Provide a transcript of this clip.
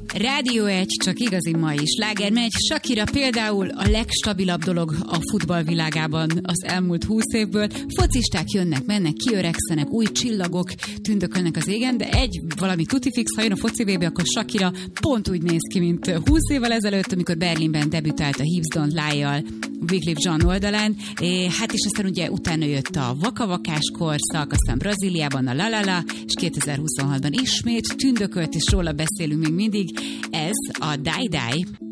Rádió 1, csak igazi mai sláger megy. Shakira például a legstabilabb dolog a futballvilágában az elmúlt 20 évből. Focisták jönnek, mennek, kiöregszenek, új csillagok tündökölnek az égen, de valami tutifix, ha jön a foci VB, akkor Shakira pont úgy néz ki, mint 20 évvel ezelőtt, amikor Berlinben debütált a Hips Don't Lie-jal Wyclef Jean oldalán. Hát és aztán ugye utána jött a vakavakás korszak, aztán Brazíliában a La La La, és 2026-ban ismét tündökölt, és róla beszélünk még mindig. Ez a Die Die.